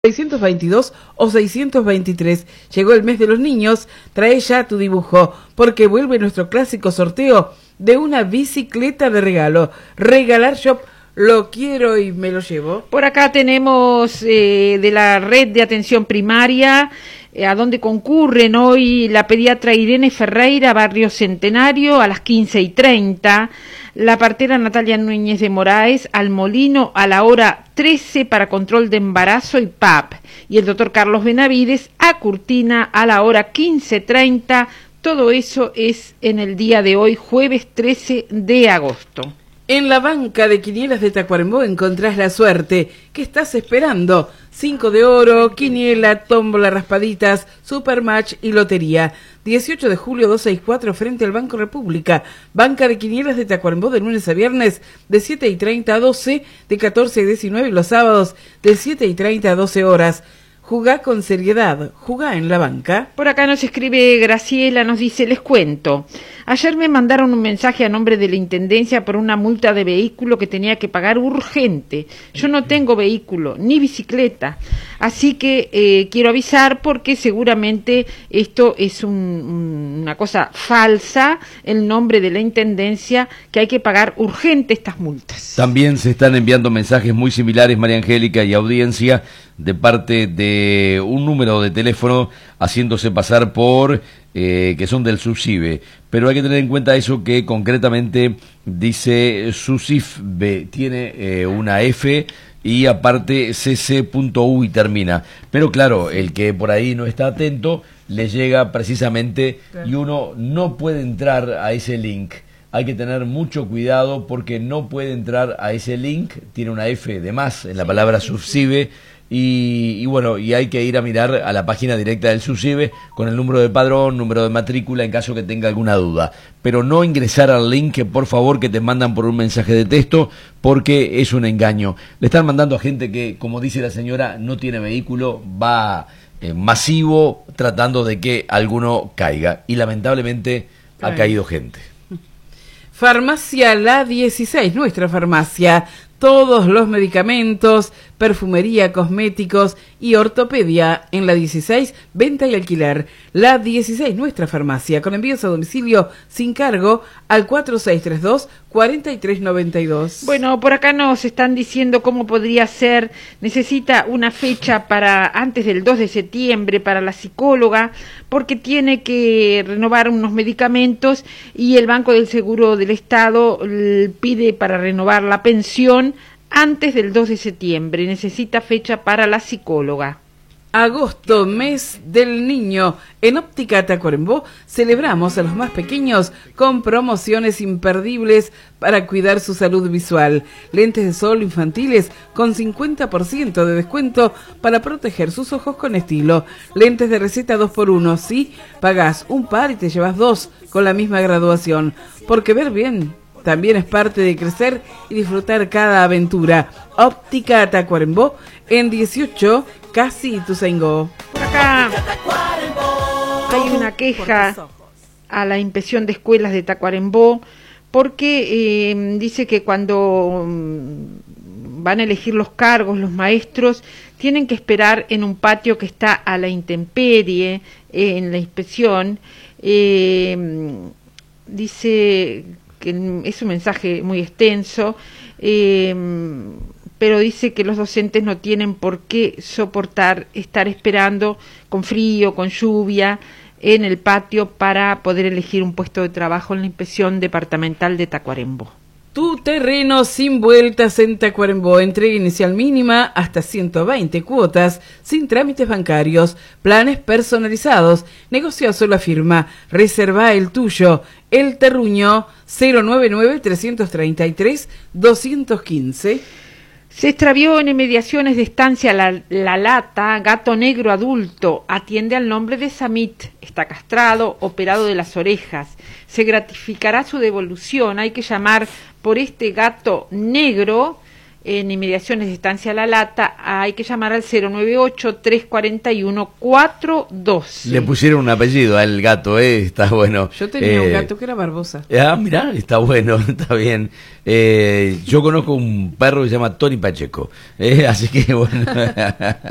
622 o 623. Llegó el mes de los niños, trae ya tu dibujo, porque vuelve nuestro clásico sorteo de una bicicleta de regalo. Regalar Shop, lo quiero y me lo llevo. Por acá tenemos de la red de atención primaria, a donde concurren hoy la pediatra Irene Ferreira, Barrio Centenario, a las 15:30, la partera Natalia Núñez de Moraes, al Molino, a la hora 13 para control de embarazo y PAP, y el doctor Carlos Benavides, a Curtina, a la hora 15:30. Todo eso es en el día de hoy, jueves 13 de agosto. En la banca de quinielas de Tacuarembó encontrás la suerte. ¿Qué estás esperando? 5 de oro, quiniela, tómbola, raspaditas, supermatch y lotería. 18 de julio 264 frente al Banco República. Banca de quinielas de Tacuarembó de lunes a viernes de 7:30 a 12, de 14 a 19 y los sábados de 7:30 a 12 horas. Jugá con seriedad, jugá en la banca. Por acá nos escribe Graciela, nos dice, les cuento. Ayer me mandaron un mensaje a nombre de la Intendencia por una multa de vehículo que tenía que pagar urgente. Yo no tengo vehículo, ni bicicleta. Así que quiero avisar porque seguramente esto es una cosa falsa, el nombre de la Intendencia, que hay que pagar urgente estas multas. También se están enviando mensajes muy similares, María Angélica y audiencia, de parte de un número de teléfono haciéndose pasar por que son del SUSIBE, pero hay que tener en cuenta eso que concretamente dice SUSIFBE, tiene una F y aparte cc.u y termina, pero claro, el que por ahí no está atento le llega precisamente y uno no puede entrar a ese link. Hay que tener mucho cuidado porque no puede entrar a ese link, tiene una F de más en la palabra SUSIBE. Y bueno, y hay que ir a mirar a la página directa del SUSIBE con el número de padrón, número de matrícula en caso que tenga alguna duda. Pero no ingresar al link, por favor, que te mandan por un mensaje de texto, porque es un engaño. Le están mandando a gente que, como dice la señora, no tiene vehículo, va masivo tratando de que alguno caiga. Y lamentablemente ha caído gente. Farmacia La 16, nuestra farmacia. Todos los medicamentos, perfumería, cosméticos y ortopedia en La 16, venta y alquiler. La 16, nuestra farmacia, con envíos a domicilio sin cargo al 4632-4392. Bueno, por acá nos están diciendo cómo podría ser. Necesita una fecha para antes del 2 de septiembre para la psicóloga, porque tiene que renovar unos medicamentos y el Banco del Seguro del Estado pide para renovar la pensión antes del 2 de septiembre. Necesita fecha para la psicóloga. Agosto, mes del niño. En Óptica Tacuarembó celebramos a los más pequeños con promociones imperdibles para cuidar su salud visual. Lentes de sol infantiles con 50% de descuento para proteger sus ojos con estilo. Lentes de receta 2x1, sí, pagás un par y te llevas 2 con la misma graduación. Porque ver bien también es parte de crecer y disfrutar cada aventura. Óptica Tacuarembó en 18, casi Ituzaingó. Por acá hay una queja a la inspección de escuelas de Tacuarembó porque dice que cuando van a elegir los cargos, los maestros tienen que esperar en un patio que está a la intemperie en la inspección. Dice que es un mensaje muy extenso, pero dice que los docentes no tienen por qué soportar estar esperando con frío, con lluvia, en el patio para poder elegir un puesto de trabajo en la inspección departamental de Tacuarembó. Tu terreno sin vueltas en Tacuarembó. Entrega inicial mínima hasta 120 cuotas, sin trámites bancarios, planes personalizados. Negocia sola firma. Reserva el tuyo. El Terruño 099-333-215. Se extravió en inmediaciones de Estancia la Lata, gato negro adulto, atiende al nombre de Samit, está castrado, operado de las orejas. Se gratificará su devolución, hay que llamar por este gato negro en inmediaciones de Estancia La Lata, hay que llamar al 098-341-412. Le pusieron un apellido al gato, está bueno. Yo tenía un gato que era Barbosa. Mirá, está bueno, está bien. Yo conozco un perro que se llama Tony Pacheco, así que bueno.